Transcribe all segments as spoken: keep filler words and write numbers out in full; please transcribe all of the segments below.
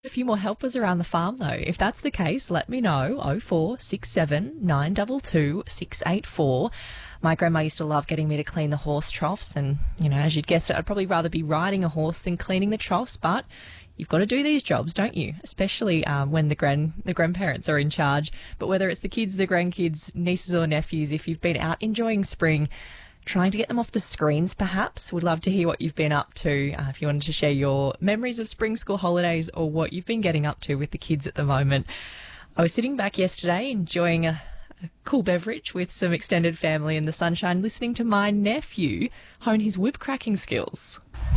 A few more helpers around the farm though. If that's the case, let me know. oh four six seven nine two two six eight four. My grandma used to love getting me to clean the horse troughs, and, you know, as you'd guess it, I'd probably rather be riding a horse than cleaning the troughs, but you've got to do these jobs, don't you? Especially um, when the grand the grandparents are in charge. But whether it's the kids, the grandkids, nieces or nephews, if you've been out enjoying spring, trying to get them off the screens perhaps, would love to hear what you've been up to. Uh, if you wanted to share your memories of spring school holidays or what you've been getting up to with the kids at the moment. I was sitting back yesterday enjoying a, a cool beverage with some extended family in the sunshine, listening to my nephew hone his whip cracking skills.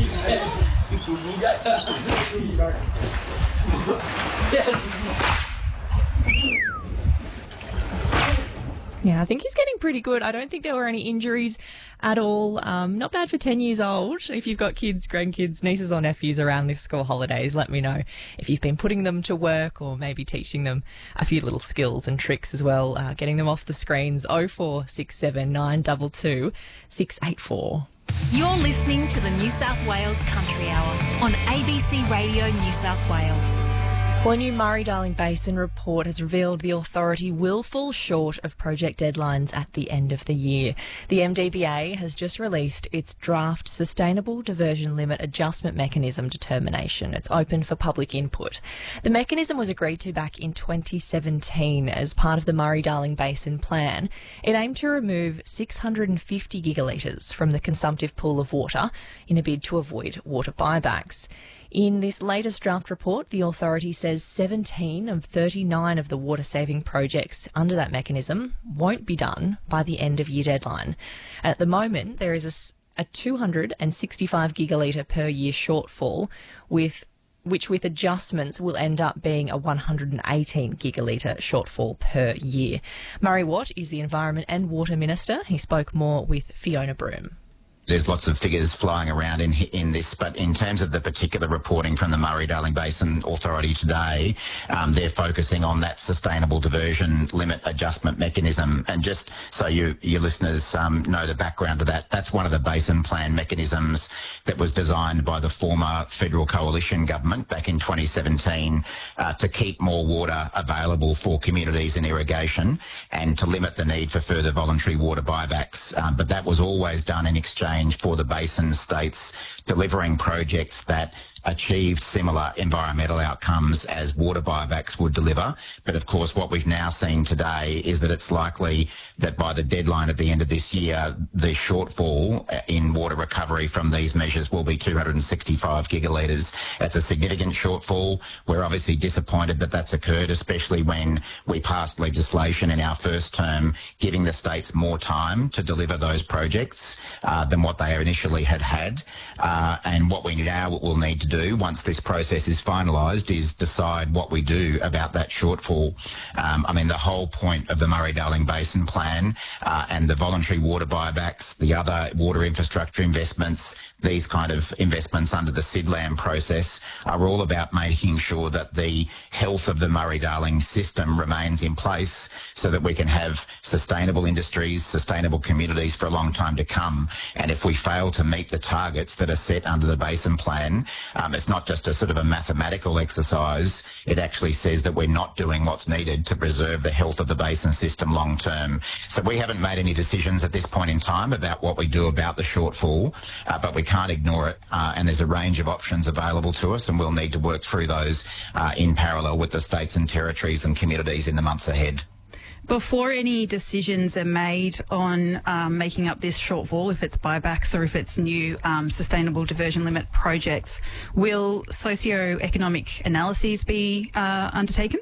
Yeah, I think he's getting pretty good. I don't think there were any injuries at all. Um, not bad for ten years old. If you've got kids, grandkids, nieces or nephews around this school holidays, let me know if you've been putting them to work or maybe teaching them a few little skills and tricks as well, uh, getting them off the screens. oh four six seven nine two two six eight four. You're listening to the New South Wales Country Hour on A B C Radio New South Wales. Well, a new Murray-Darling Basin report has revealed the authority will fall short of project deadlines at the end of the year. The M D B A has just released its draft Sustainable Diversion Limit Adjustment Mechanism determination. It's open for public input. The mechanism was agreed to back in twenty seventeen as part of the Murray-Darling Basin plan. It aimed to remove six hundred fifty gigalitres from the consumptive pool of water in a bid to avoid water buybacks. In this latest draft report, the authority says seventeen of thirty-nine of the water-saving projects under that mechanism won't be done by the end-of-year deadline. And at the moment, there is a, a two hundred sixty-five gigalitre per year shortfall, with which with adjustments will end up being a one hundred eighteen gigalitre shortfall per year. Murray Watt is the Environment and Water Minister. He spoke more with Fiona Broome. There's lots of figures flying around in in this, but in terms of the particular reporting from the Murray-Darling Basin Authority today, um, they're focusing on that Sustainable Diversion Limit Adjustment Mechanism. And just so you, your listeners um, know the background of that, that's one of the Basin Plan mechanisms that was designed by the former Federal Coalition Government back in twenty seventeen uh, to keep more water available for communities and irrigation and to limit the need for further voluntary water buybacks. Um, but that was always done in exchange for the basin states delivering projects that achieved similar environmental outcomes as water buybacks would deliver. But of course, what we've now seen today is that it's likely that by the deadline at the end of this year, the shortfall in water recovery from these measures will be two hundred sixty-five gigalitres. That's a significant shortfall. We're obviously disappointed that that's occurred, especially when we passed legislation in our first term giving the states more time to deliver those projects uh, than what they initially had had. Uh, and what we now will need to do do once this process is finalised is decide what we do about that shortfall. Um, I mean, the whole point of the Murray-Darling Basin Plan uh, and the voluntary water buybacks, the other water infrastructure investments, these kind of investments under the SIDLAM process are all about making sure that the health of the Murray-Darling system remains in place so that we can have sustainable industries, sustainable communities for a long time to come. And if we fail to meet the targets that are set under the Basin Plan, um, it's not just a sort of a mathematical exercise. It actually says that we're not doing what's needed to preserve the health of the basin system long term. So we haven't made any decisions at this point in time about what we do about the shortfall, uh, but we can't ignore it, uh, and there's a range of options available to us, and we'll need to work through those uh, in parallel with the states and territories and communities in the months ahead. Before any decisions are made on um, making up this shortfall, if it's buybacks or if it's new um, sustainable diversion limit projects, will socio-economic analyses be uh, undertaken?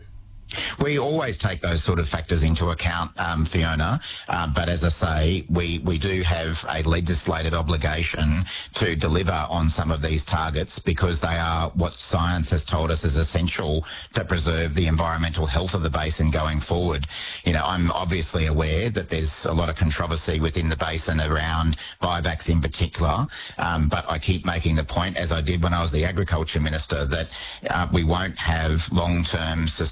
We always take those sort of factors into account, um, Fiona, uh, but as I say, we, we do have a legislated obligation to deliver on some of these targets because they are what science has told us is essential to preserve the environmental health of the basin going forward. You know, I'm obviously aware that there's a lot of controversy within the basin around buybacks in particular, um, but I keep making the point, as I did when I was the Agriculture Minister, that uh, we won't have long-term sustainable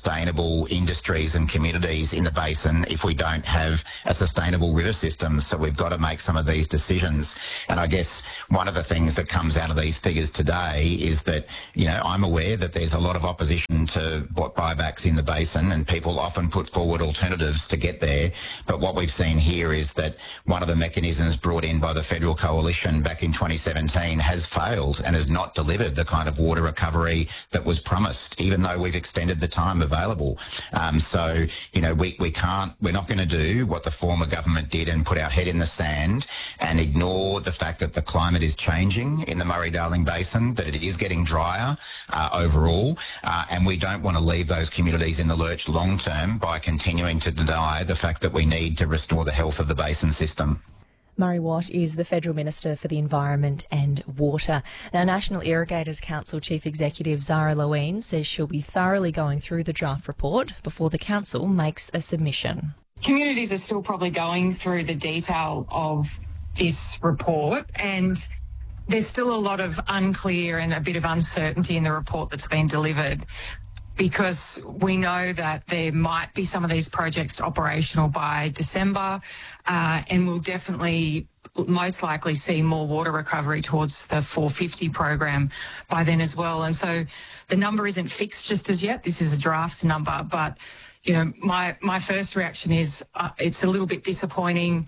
viable industries and communities in the basin if we don't have a sustainable river system. So we've got to make some of these decisions. And I guess one of the things that comes out of these figures today is that, you know, I'm aware that there's a lot of opposition to what buybacks in the basin, and people often put forward alternatives to get there. But what we've seen here is that one of the mechanisms brought in by the federal coalition back in twenty seventeen has failed and has not delivered the kind of water recovery that was promised, even though we've extended the time available. Um, so, you know, we, we can't, we're not going to do what the former government did and put our head in the sand and ignore the fact that the climate is changing in the Murray-Darling Basin, that it is getting drier uh, overall, uh, and we don't want to leave those communities in the lurch long term by continuing to deny the fact that we need to restore the health of the basin system. Murray Watt is the Federal Minister for the Environment and Water. Now, National Irrigators Council Chief Executive Zara Lewin says she'll be thoroughly going through the draft report before the Council makes a submission. Communities are still probably going through the detail of this report, and there's still a lot of unclear and a bit of uncertainty in the report that's been delivered, because we know that there might be some of these projects operational by December, uh, and we'll definitely most likely see more water recovery towards the four fifty program by then as well. And so the number isn't fixed just as yet. This is a draft number, but you know, my my first reaction is uh, it's a little bit disappointing.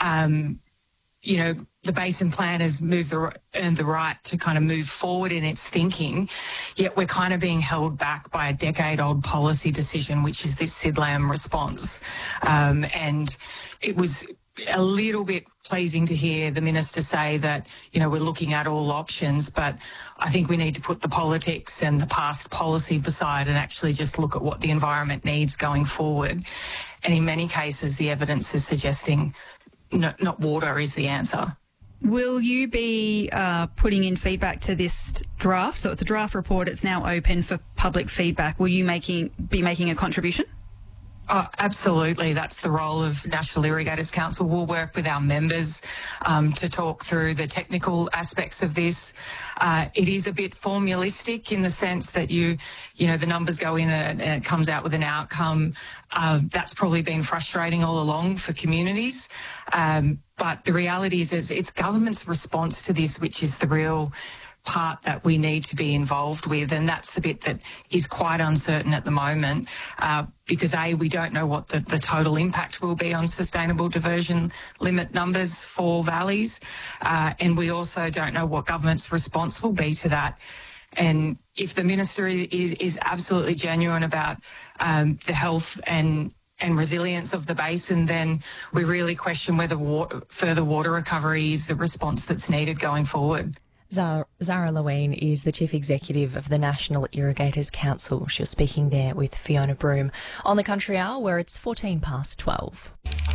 Um, you know, the Basin Plan has moved the, earned the right to kind of move forward in its thinking, yet we're kind of being held back by a decade-old policy decision, which is this SIDLAM response. Um, and it was a little bit pleasing to hear the Minister say that, you know, we're looking at all options, but I think we need to put the politics and the past policy beside and actually just look at what the environment needs going forward. And in many cases, the evidence is suggesting No, not water is the answer. Will you be uh, putting in feedback to this draft? So it's a draft report. It's now open for public feedback. Will you making be making a contribution? Oh, absolutely. That's the role of National Irrigators Council. We'll work with our members um, to talk through the technical aspects of this. Uh, it is a bit formulistic in the sense that you, you know, the numbers go in and it comes out with an outcome. Uh, that's probably been frustrating all along for communities. Um, but the reality is, is it's government's response to this, which is the real part that we need to be involved with, and that's the bit that is quite uncertain at the moment, uh, because A, we don't know what the, the total impact will be on sustainable diversion limit numbers for valleys, uh, and we also don't know what government's response will be to that. And if the Minister is, is, is absolutely genuine about um, the health and and resilience of the basin, then we really question whether water, further water recovery is the response that's needed going forward. Zara, Zara Lewin is the Chief Executive of the National Irrigators Council. She was speaking there with Fiona Broome on the Country Hour, where it's fourteen past twelve.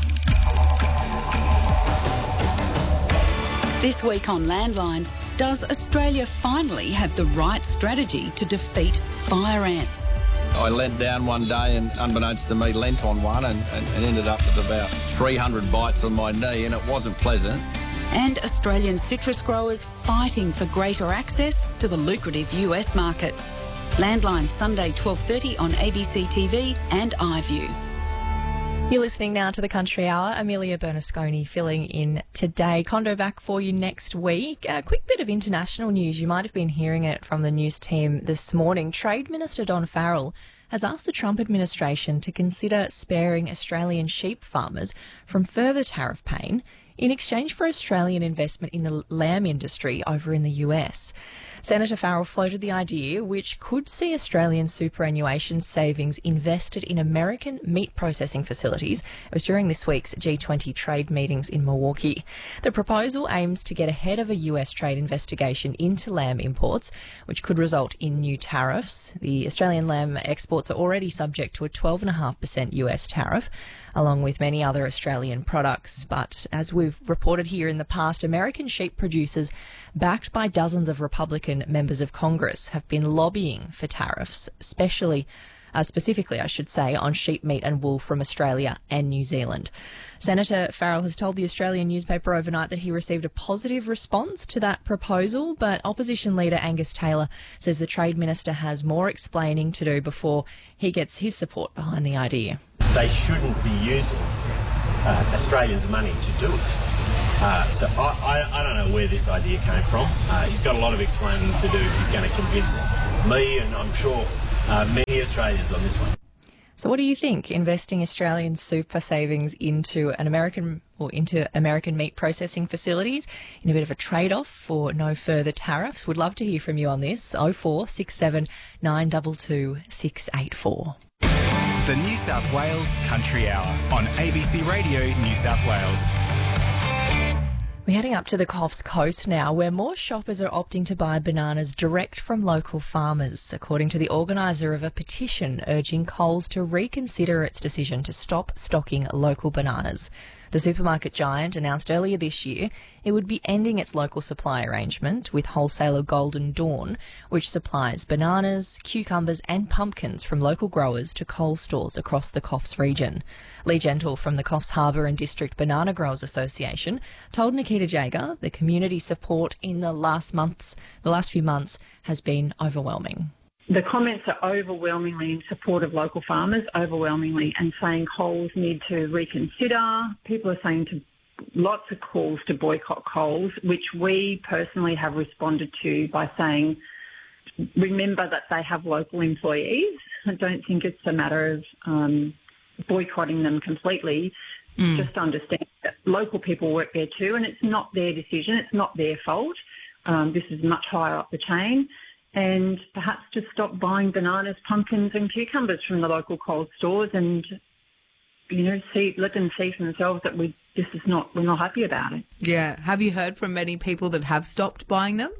This week on Landline, does Australia finally have the right strategy to defeat fire ants? I leant down one day and, unbeknownst to me, leant on one and, and, and ended up with about three hundred bites on my knee, and it wasn't pleasant. And Australian citrus growers fighting for greater access to the lucrative U S market. Landline, Sunday twelve thirty on A B C T V and iView. You're listening now to the Country Hour. Amelia Bernasconi filling in today. Condo back for you next week. A quick bit of international news. You might have been hearing it from the news team this morning. Trade Minister Don Farrell has asked the Trump administration to consider sparing Australian sheep farmers from further tariff pain in exchange for Australian investment in the lamb industry over in the U S. Senator Farrell floated the idea, which could see Australian superannuation savings invested in American meat processing facilities. It was during this week's G twenty trade meetings in Milwaukee. The proposal aims to get ahead of a U S trade investigation into lamb imports, which could result in new tariffs. The Australian lamb exports are already subject to a twelve point five percent U S tariff, along with many other Australian products. But as we've reported here in the past, American sheep producers, backed by dozens of Republican members of Congress, have been lobbying for tariffs, especially uh, specifically, I should say, on sheep meat and wool from Australia and New Zealand. Senator Farrell has told the Australian newspaper overnight that he received a positive response to that proposal, but opposition leader Angus Taylor says the Trade Minister has more explaining to do before he gets his support behind the idea. They shouldn't be using uh, Australians' money to do it. Uh, so I, I, I don't know where this idea came from. Uh, he's got a lot of explaining to do if he's going to convince me and I'm sure uh, many Australians on this one. So what do you think, investing Australian super savings into an American or into American meat processing facilities in a bit of a trade-off for no further tariffs? Would love to hear from you on this. oh four six seven nine two two six eight four. The New South Wales Country Hour on A B C Radio New South Wales. We're heading up to the Coffs Coast now, where more shoppers are opting to buy bananas direct from local farmers, according to the organiser of a petition urging Coles to reconsider its decision to stop stocking local bananas. The supermarket giant announced earlier this year it would be ending its local supply arrangement with wholesaler Golden Dawn, which supplies bananas, cucumbers and pumpkins from local growers to Coles stores across the Coffs region. Lee Gentle from the Coffs Harbour and District Banana Growers Association told Nikita Jager the community support in the last months, the last few months has been overwhelming. The comments are overwhelmingly in support of local farmers, overwhelmingly, and saying Coles need to reconsider. People are saying to lots of calls to boycott Coles, which we personally have responded to by saying, remember that they have local employees. I don't think it's a matter of um, boycotting them completely. Mm. Just understand that local people work there too, and it's not their decision. It's not their fault. Um, this is much higher up the chain. And perhaps just stop buying bananas, pumpkins and cucumbers from the local Coles stores and, you know, see, let them see for themselves that we this is not, we're not happy about it. Yeah. Have you heard from many people that have stopped buying them?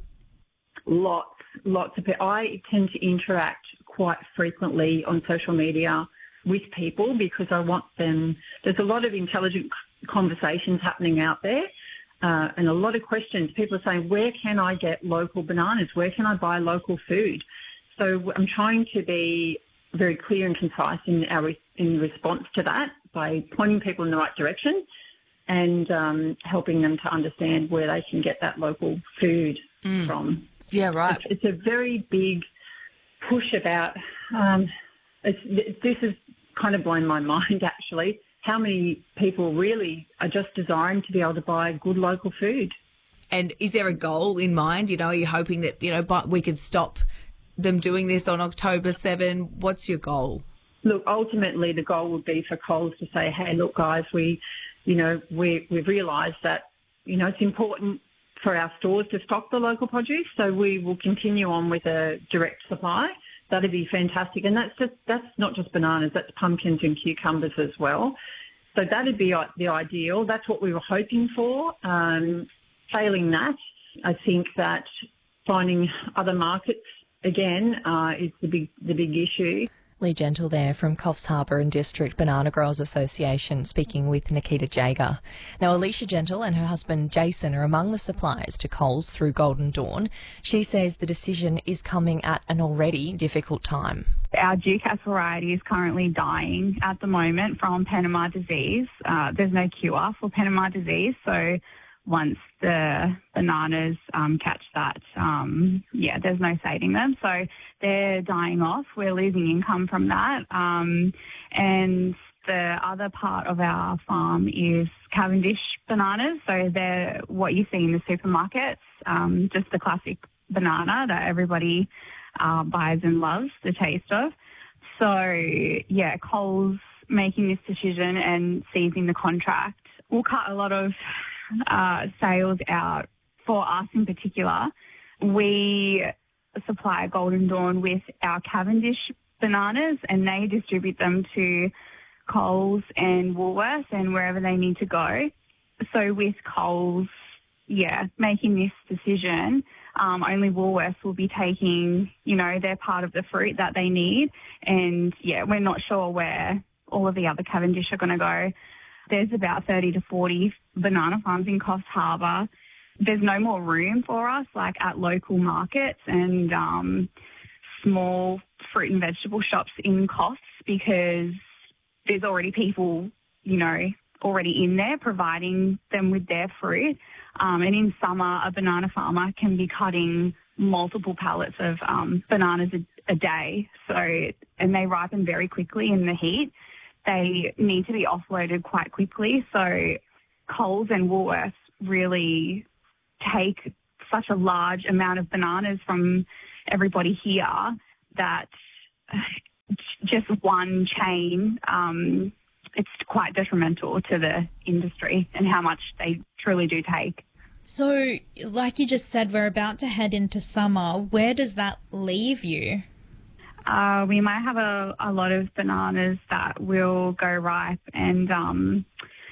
Lots, lots of people. I tend to interact quite frequently on social media with people because I want them, there's a lot of intelligent conversations happening out there. Uh, and a lot of questions. People are saying, where can I get local bananas? Where can I buy local food? So I'm trying to be very clear and concise in our in response to that by pointing people in the right direction and um, helping them to understand where they can get that local food mm. from. Yeah, right. It's, it's a very big push about, um, it's, this has kind of blown my mind actually, how many people really are just desiring to be able to buy good local food. And is there a goal in mind? You know, are you hoping that, you know, but we could stop them doing this on October seventh? What's your goal? Look, ultimately the goal would be for Coles to say, hey, look, guys, we, you know, we, we've realised that, you know, it's important for our stores to stock the local produce, so we will continue on with a direct supply. That'd be fantastic. And that's just that's not just bananas, that's pumpkins and cucumbers as well. So that'd be the ideal. That's what we were hoping for. Um, failing that, I think that finding other markets, again, uh, is the big the big issue. Lee Gentle there from Coffs Harbour and District Banana Growers Association speaking with Nikita Jager. Now, Alicia Gentle and her husband Jason are among the suppliers to Coles through Golden Dawn. She says the decision is coming at an already difficult time. Our Ducasse variety is currently dying at the moment from Panama disease. Uh, there's no cure for Panama disease, so once the bananas um, catch that, um, yeah, there's no saving them. So they're dying off. We're losing income from that. Um, and the other part of our farm is Cavendish bananas. So they're what you see in the supermarkets, um, just the classic banana that everybody uh, buys and loves the taste of. So, yeah, Coles making this decision and seizing the contract will cut a lot of Uh, sales out for us in particular. We supply Golden Dawn with our Cavendish bananas and they distribute them to Coles and Woolworths and wherever they need to go. So with Coles, yeah, making this decision, um, only Woolworths will be taking, you know, their part of the fruit that they need. And, yeah, we're not sure where all of the other Cavendish are going to go. There's about thirty to forty banana farms in Coffs Harbour. There's no more room for us, like at local markets. And um, small fruit and vegetable shops in costs because there's already people, you know, already in there providing them with their fruit. Um, and in summer, a banana farmer can be cutting multiple pallets of um, bananas a, a day. So, and they ripen very quickly in the heat. They need to be offloaded quite quickly. So Coles and Woolworths really take such a large amount of bananas from everybody here that just one chain, um, it's quite detrimental to the industry and how much they truly do take. So, like you just said, we're about to head into summer. Where does that leave you? Uh, we might have a, a lot of bananas that will go ripe and um,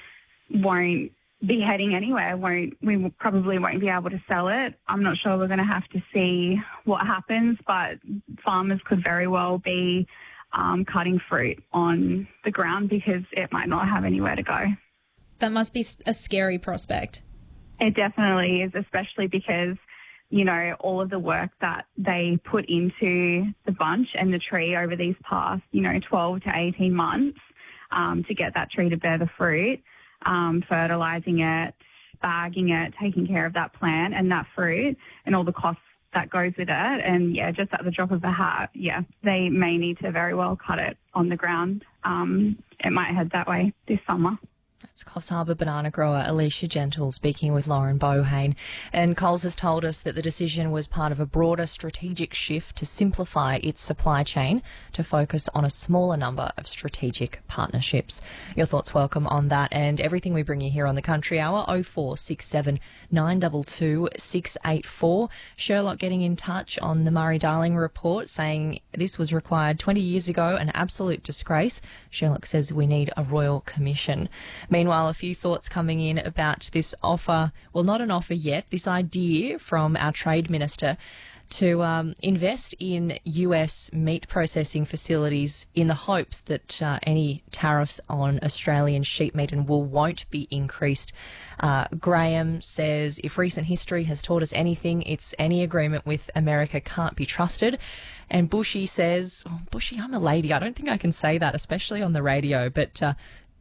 won't be heading anywhere. Won't we probably won't be able to sell it. I'm not sure. We're going to have to see what happens, but farmers could very well be um, cutting fruit on the ground because it might not have anywhere to go. That must be a scary prospect. It definitely is, especially because, you know, all of the work that they put into the bunch and the tree over these past, you know, twelve to eighteen months um, to get that tree to bear the fruit, um, fertilising it, bagging it, taking care of that plant and that fruit and all the costs that goes with it. And, yeah, just at the drop of a hat, yeah, they may need to very well cut it on the ground. Um, it might head that way this summer. That's Coffs Harbour banana grower Alicia Gentle speaking with Lauren Bohane. And Coles has told us that the decision was part of a broader strategic shift to simplify its supply chain to focus on a smaller number of strategic partnerships. Your thoughts welcome on that and everything we bring you here on the Country Hour. oh four six seven nine two two six eight four. Sherlock getting in touch on the Murray-Darling report saying this was required twenty years ago, an absolute disgrace. Sherlock says we need a royal commission. Meanwhile, a few thoughts coming in about this offer, well, not an offer yet, this idea from our Trade Minister to um, invest in U S meat processing facilities in the hopes that uh, any tariffs on Australian sheep meat and wool won't be increased. Uh, Graham says if recent history has taught us anything, it's any agreement with America can't be trusted. And Bushy says, oh, Bushy, I'm a lady. I don't think I can say that, especially on the radio, but uh,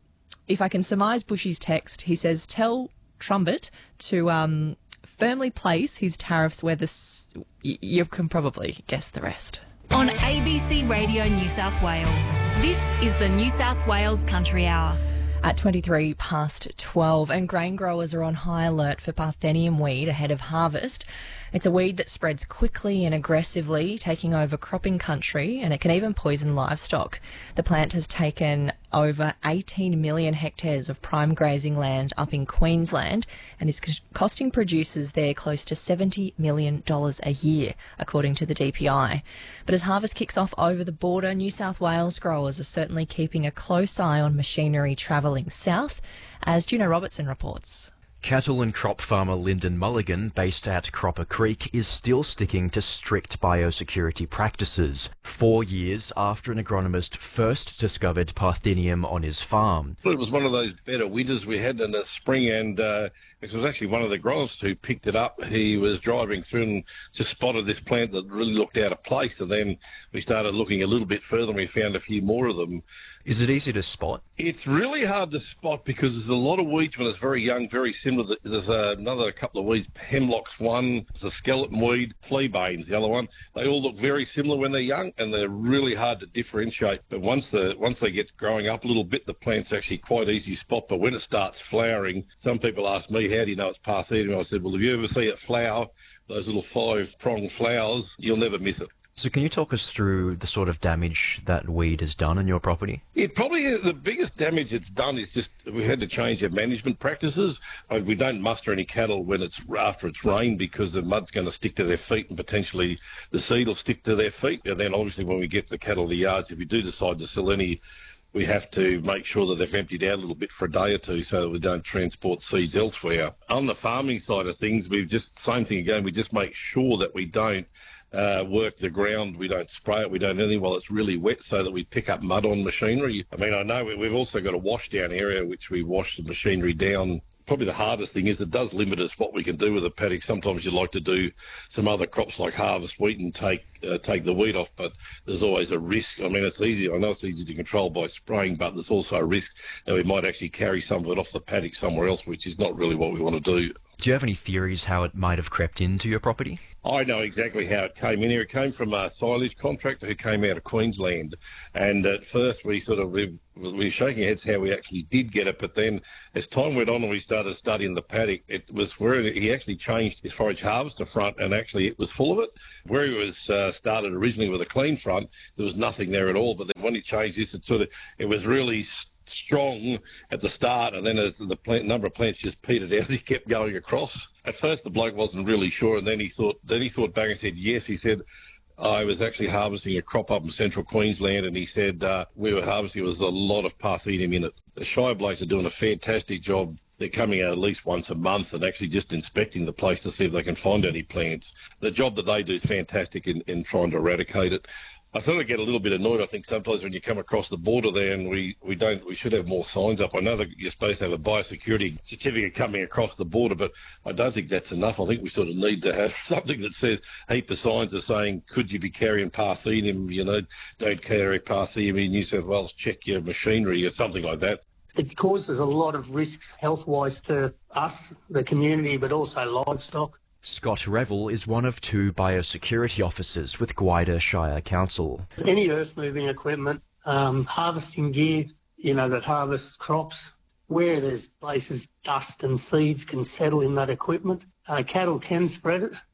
if I can surmise Bushy's text, he says, tell Trumpet to um, firmly place his tariffs where the... S- y- you can probably guess the rest. On A B C Radio New South Wales, this is the New South Wales Country Hour. At twenty-three past twelve, and grain growers are on high alert for Parthenium weed ahead of harvest. It's a weed that spreads quickly and aggressively, taking over cropping country, and it can even poison livestock. The plant has taken over eighteen million hectares of prime grazing land up in Queensland and is costing producers there close to seventy million dollars a year, according to the D P I. But as harvest kicks off over the border, New South Wales growers are certainly keeping a close eye on machinery travelling south, as Juno Robertson reports. Cattle and crop farmer Lyndon Mulligan, based at Cropper Creek, is still sticking to strict biosecurity practices, four years after an agronomist first discovered Parthenium on his farm. It was one of those better winters we had in the spring, and uh, it was actually one of the growers who picked it up. He was driving through and just spotted this plant that really looked out of place, and then we started looking a little bit further and we found a few more of them. Is it easy to spot? It's really hard to spot because there's a lot of weeds when it's very young, very similar. There's uh, another couple of weeds, hemlocks one, the skeleton weed, fleabanes, the other one. They all look very similar when they're young, and they're really hard to differentiate. But once the once they get growing up a little bit, the plant's actually quite easy to spot. But when it starts flowering, some people ask me, how do you know it's Parthenium? I said, well, if you ever see it flower, those little five-pronged flowers, you'll never miss it. So can you talk us through the sort of damage that weed has done on your property? It probably, the biggest damage it's done is just we had to change our management practices. We don't muster any cattle when it's after it's rained because the mud's going to stick to their feet and potentially the seed will stick to their feet. And then obviously when we get the cattle to the yards, if we do decide to sell any, we have to make sure that they've emptied out a little bit for a day or two so that we don't transport seeds elsewhere. On the farming side of things, we've just, same thing again, we just make sure that we don't Uh, work the ground, we don't spray it, we don't do anything while it's really wet so that we pick up mud on machinery. I mean, I know we've also got a wash down area which we wash the machinery down Probably the hardest thing is it does limit us what we can do with the paddock. Sometimes you'd like to do some other crops like harvest wheat and take uh, take the wheat off, but there's always a risk. I mean, it's easy. I know it's easy to control by spraying, but there's also a risk that we might actually carry some of it off the paddock somewhere else, which is not really what we want to do. Do you have any theories how it might have crept into your property? I know exactly how it came in here. It came from a silage contractor who came out of Queensland. And at first we sort of, we, we were shaking our heads how we actually did get it. But then as time went on and we started studying the paddock, it was where he actually changed his forage harvester front and actually it was full of it. Where he was uh, started originally with a clean front, there was nothing there at all. But then when he changed this, it sort of, it was really strong at the start, and then as the plant, number of plants just petered out, he kept going across. At first, the bloke wasn't really sure, and then he thought, then he thought back and said, yes, he said, I was actually harvesting a crop up in central Queensland, and he said uh, we were harvesting, there was a lot of Parthenium in it. The Shire blokes are doing a fantastic job. They're coming out at least once a month and actually just inspecting the place to see if they can find any plants. The job that they do is fantastic in, in trying to eradicate it. I sort of get a little bit annoyed, I think, sometimes when you come across the border there and we, we don't, we should have more signs up. I know that you're supposed to have a biosecurity certificate coming across the border, but I don't think that's enough. I think we sort of need to have something that says, heap of signs are saying, could you be carrying Parthenium, you know, don't carry Parthenium in New South Wales, check your machinery or something like that. It causes a lot of risks health-wise to us, the community, but also livestock. Scott Revel is one of two biosecurity officers with Gwydir Shire Council. Any earth-moving equipment, um, harvesting gear, you know, that harvests crops, where there's places dust and seeds can settle in that equipment. Uh, cattle can spread it.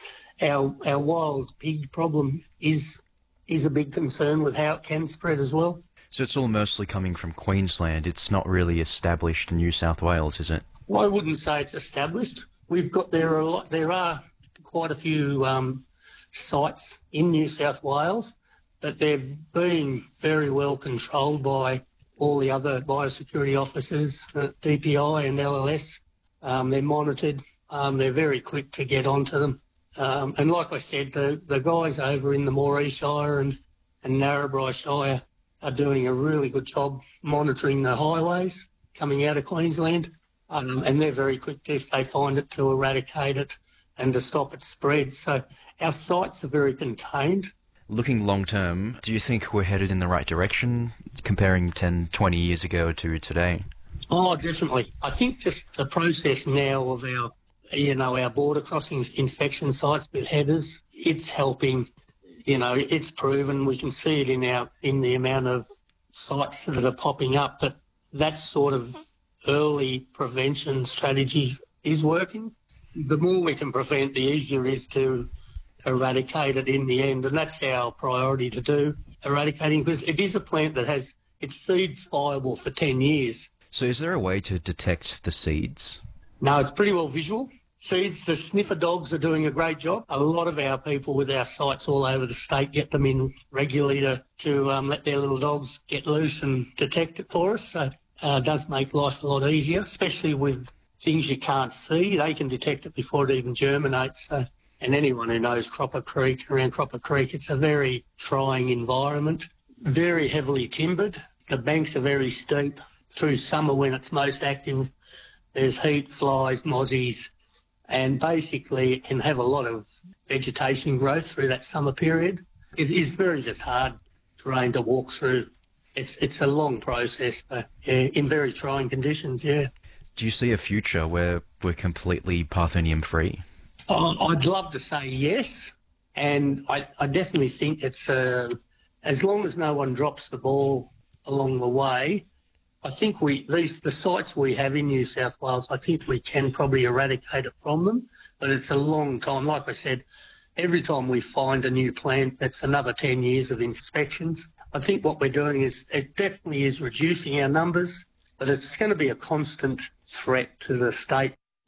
Our our wild pig problem is is a big concern with how it can spread as well. So it's all mostly coming from Queensland. It's not really established in New South Wales, is it? Well, I wouldn't say it's established. We've got there are a lot. There are quite a few um, sites in New South Wales, but they've been very well controlled by all the other biosecurity officers, uh, D P I and L L S. Um, they're monitored. Um, they're very quick to get onto them. Um, and like I said, the, the guys over in the Moree Shire and, and Narrabri Shire are doing a really good job monitoring the highways coming out of Queensland. Um, and they're very quick if they find it to eradicate it and to stop its spread. So our sites are very contained. Looking long term, do you think we're headed in the right direction comparing ten, twenty years ago to today? Oh, definitely. I think just the process now of our, you know, our border crossings inspection sites with headers, it's helping. You know, it's proven. We can see it in our in the amount of sites that are popping up that that sort of early prevention strategies is working. The more we can prevent, the easier it is to eradicate it in the end, and that's our priority to do, eradicating, because it is a plant that has its seeds viable for ten years. So is there a way to detect the seeds? No, it's pretty well visual. Seeds, the sniffer dogs are doing a great job. A lot of our people with our sites all over the state get them in regularly to, to um, let their little dogs get loose and detect it for us. So Uh, does make life a lot easier, especially with things you can't see. They can detect it before it even germinates. So, and anyone who knows Cropper Creek, around Cropper Creek, it's a very trying environment, very heavily timbered. The banks are very steep. Through summer when it's most active, there's heat, flies, mozzies, and basically it can have a lot of vegetation growth through that summer period. It is very just hard terrain to walk through. It's it's a long process, uh, yeah, in very trying conditions, yeah. Do you see a future where we're completely Parthenium free? Oh, I'd love to say yes, and I, I definitely think it's, uh, as long as no one drops the ball along the way, I think we these the sites we have in New South Wales, I think we can probably eradicate it from them, but it's a long time. Like I said, every time we find a new plant, that's another ten years of inspections. I think what we're doing is, it definitely is reducing our numbers, but it's going to be a constant threat to the state.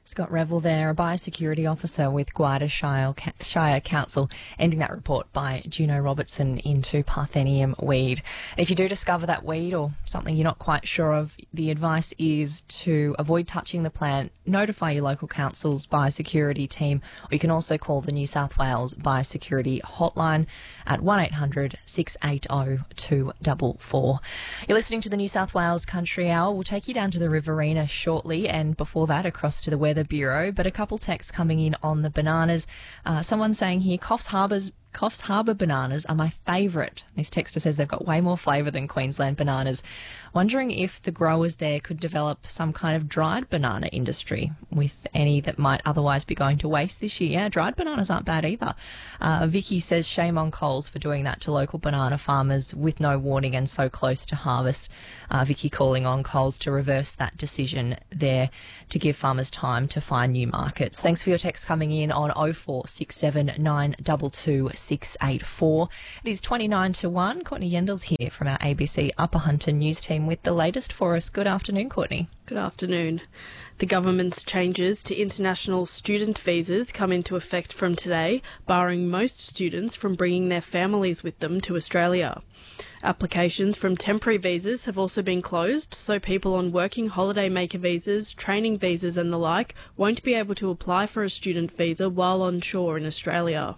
Scott Revel there, a biosecurity officer with Guida Shire, Shire Council, ending that report by Juno Robertson into Parthenium weed. And if you do discover that weed or something you're not quite sure of, the advice is to avoid touching the plant, notify your local council's biosecurity team, or you can also call the New South Wales Biosecurity Hotline at one eight hundred six eight zero two four four. You're listening to the New South Wales Country Hour. We'll take you down to the Riverina shortly, and before that across to the Weather Bureau. But a couple texts coming in on the bananas. Uh, someone saying here, Coffs Harbour's Coffs Harbour bananas are my favourite. This texter says they've got way more flavour than Queensland bananas. Wondering if the growers there could develop some kind of dried banana industry with any that might otherwise be going to waste this year. Yeah, dried bananas aren't bad either. Uh, Vicky says shame on Coles for doing that to local banana farmers with no warning and so close to harvest. Uh, Vicky calling on Coles to reverse that decision there to give farmers time to find new markets. Thanks for your text coming in on oh four six seven nine two two six eight four. It is twenty-nine to one. Courtney Yendel's here from our A B C Upper Hunter news team with the latest for us. Good afternoon, Courtney. Good afternoon. The government's changes to international student visas come into effect from today, barring most students from bringing their families with them to Australia. Applications from temporary visas have also been closed, so people on working holiday maker visas, training visas and the like won't be able to apply for a student visa while on shore in Australia.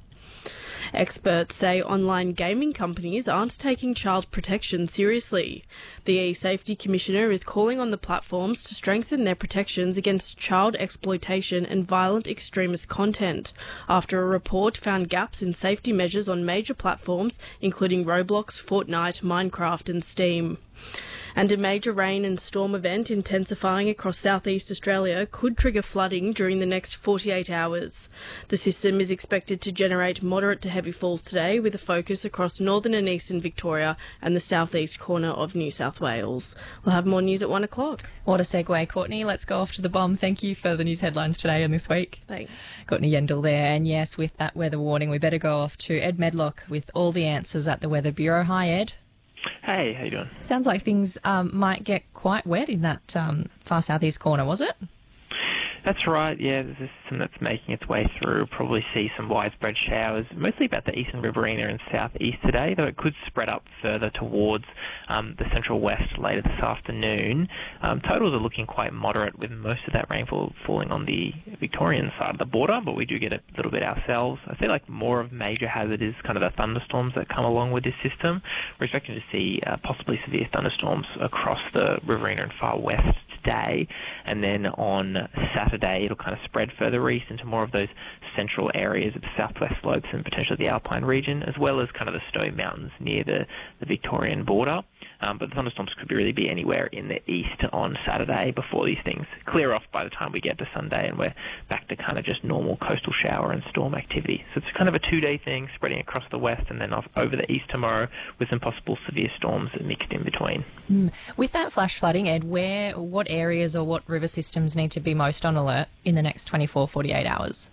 Experts say online gaming companies aren't taking child protection seriously. The E-Safety Commissioner is calling on the platforms to strengthen their protections against child exploitation and violent extremist content, after a report found gaps in safety measures on major platforms including Roblox, Fortnite, Minecraft and Steam. And a major rain and storm event intensifying across southeast Australia could trigger flooding during the next forty-eight hours. The system is expected to generate moderate to heavy falls today, with a focus across northern and eastern Victoria and the southeast corner of New South Wales. We'll have more news at one o'clock. What a segue, Courtney. Let's go off to the bomb. Thank you for the news headlines today and this week. Thanks. Courtney Yendel there. And yes, with that weather warning, we better go off to Ed Medlock with all the answers at the Weather Bureau. Hi, Ed. Hey, how you doing? Sounds like things um, might get quite wet in that um, far southeast corner, was it? That's right, yeah, there's a system that's making its way through. Probably see some widespread showers, mostly about the eastern Riverina and southeast today, though it could spread up further towards um, the central west later this afternoon. Um, totals are looking quite moderate, with most of that rainfall falling on the Victorian side of the border, but we do get a little bit ourselves. I feel like more of a major hazard is kind of the thunderstorms that come along with this system. We're expecting to see uh, possibly severe thunderstorms across the Riverina and far west today, and then on Saturday it'll kind of spread further east into more of those central areas of the southwest slopes and potentially the Alpine region, as well as kind of the Snowy Mountains near the, the Victorian border. Um, but the thunderstorms could be really be anywhere in the east on Saturday before these things clear off by the time we get to Sunday and we're back to kind of just normal coastal shower and storm activity. So it's kind of a two-day thing spreading across the west and then off over the east tomorrow with some possible severe storms mixed in between. Mm. With that flash flooding, Ed, where, what areas or what river systems need to be most on alert in the next twenty-four, forty-eight hours?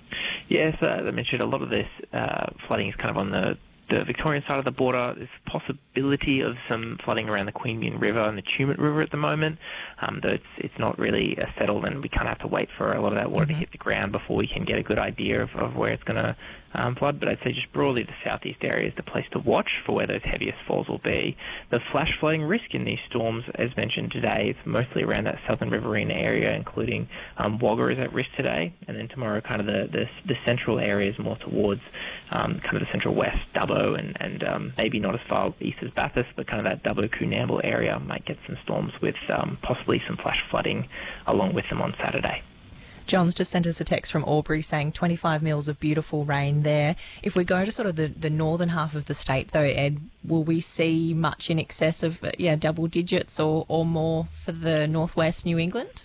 Yes, uh, as I mentioned, a lot of this uh, flooding is kind of on the the Victorian side of the border. There's a possibility of some flooding around the Queanbeyan River and the Tumut River at the moment, um, though it's, it's not really uh, settled, and we kind of have to wait for a lot of that water mm-hmm. to hit the ground before we can get a good idea of, of where it's going to um, flood. But I'd say just broadly the southeast area is the place to watch for where those heaviest falls will be. The flash flooding risk in these storms, as mentioned today, is mostly around that southern Riverina area, including um, Wagga is at risk today, and then tomorrow kind of the, the, the central areas more towards um, kind of the central west, Dubbo, and, and um, maybe not as far east as Bathurst, but kind of that Dubbo Coonamble area might get some storms with um, possibly some flash flooding along with them on Saturday. John's just sent us a text from Albury saying twenty-five mils of beautiful rain there. If we go to sort of the, the northern half of the state, though, Ed, will we see much in excess of yeah double digits or, or more for the northwest New England?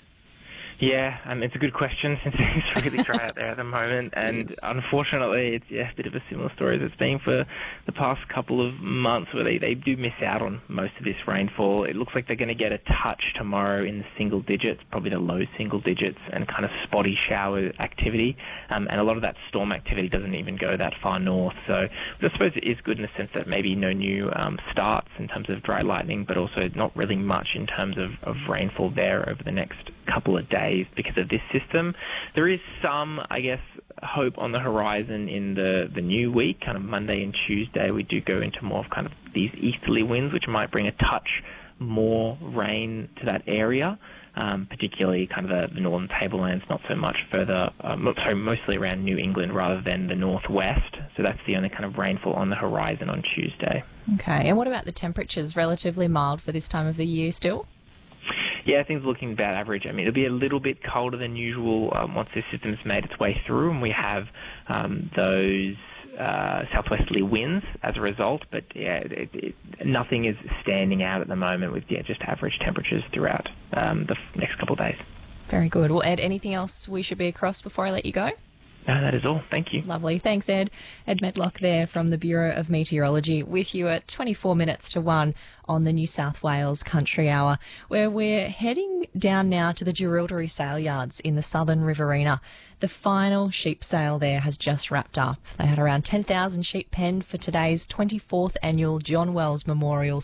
Yeah, um, it's a good question since it's really dry out there at the moment, and yes. unfortunately it's yeah, a bit of a similar story as it's been for the past couple of months, where they, they do miss out on most of this rainfall. It looks like they're going to get a touch tomorrow in the single digits, probably the low single digits, and kind of spotty shower activity, um, and a lot of that storm activity doesn't even go that far north. So I suppose it is good in the sense that maybe no new um, starts in terms of dry lightning, but also not really much in terms of, of rainfall there over the next couple of days because of this system. There is some, I guess, hope on the horizon in the, the new week, kind of Monday and Tuesday. We do go into more of kind of these easterly winds, which might bring a touch more rain to that area. Um, particularly kind of the, the northern tablelands, not so much further, um, sorry, mostly around New England rather than the northwest. So that's the only kind of rainfall on the horizon on Tuesday. Okay, and what about the temperatures? Relatively mild for this time of the year still? Yeah, things are looking about average. I mean, it'll be a little bit colder than usual um, once this system's made its way through and we have um, those Uh, southwesterly winds as a result, but yeah, it, it, nothing is standing out at the moment with yeah, just average temperatures throughout um, the f- next couple of days. Very good. Well, Ed, anything else we should be across before I let you go? No, that is all. Thank you. Lovely. Thanks, Ed. Ed Medlock there from the Bureau of Meteorology with you at twenty-four minutes to one on the New South Wales Country Hour, where we're heading down now to the Jerilderie Sale Yards in the Southern Riverina. The final sheep sale there has just wrapped up. They had around ten thousand sheep penned for today's twenty-fourth annual John Wells Memorial